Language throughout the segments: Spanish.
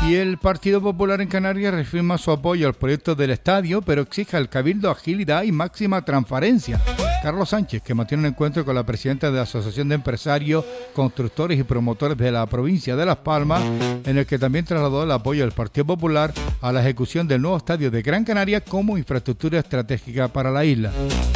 Y el Partido Popular en Canarias reafirma su apoyo al proyecto del estadio, pero exige al Cabildo agilidad y máxima transparencia. Carlos Sánchez, que mantiene un encuentro con la presidenta de la Asociación de Empresarios, Constructores y Promotores de la provincia de Las Palmas, en el que también trasladó el apoyo del Partido Popular a la ejecución del nuevo estadio de Gran Canaria como infraestructura estratégica para la isla.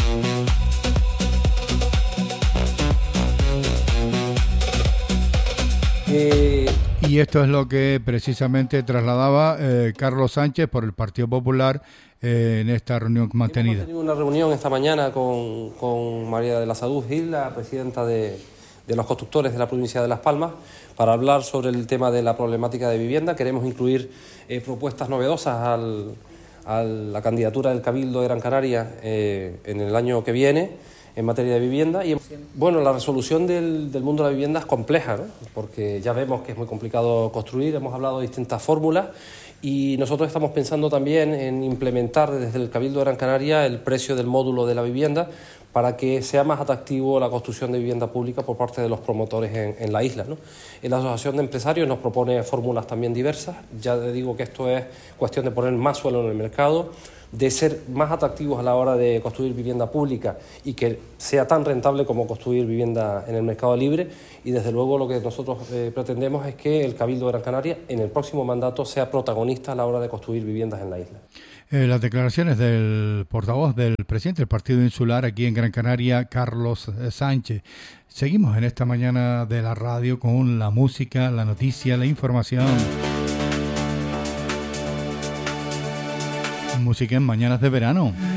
Y esto es lo que precisamente trasladaba Carlos Sánchez por el Partido Popular en esta reunión mantenida. Hemos tenido una reunión esta mañana con María de la Salud Gil, la presidenta de los constructores de la provincia de Las Palmas, para hablar sobre el tema de la problemática de vivienda. Queremos incluir propuestas novedosas a la candidatura del Cabildo de Gran Canaria en el año que viene, en materia de vivienda. Y bueno, la resolución del mundo de la vivienda es compleja, ¿no? Porque ya vemos que es muy complicado construir, hemos hablado de distintas fórmulas y nosotros estamos pensando también en implementar desde el Cabildo de Gran Canaria el precio del módulo de la vivienda para que sea más atractivo la construcción de vivienda pública por parte de los promotores en la isla, ¿no? La Asociación de Empresarios nos propone fórmulas también diversas. Ya le digo que esto es cuestión de poner más suelo en el mercado, de ser más atractivos a la hora de construir vivienda pública y que sea tan rentable como construir vivienda en el mercado libre. Y desde luego lo que nosotros pretendemos es que el Cabildo de Gran Canaria en el próximo mandato sea protagonista a la hora de construir viviendas en la isla. Las declaraciones del portavoz del presidente del Partido Insular aquí en Gran Canaria, Carlos Sánchez. Seguimos en esta mañana de la radio con la música, la noticia, la información. Música en Mañanas de Verano.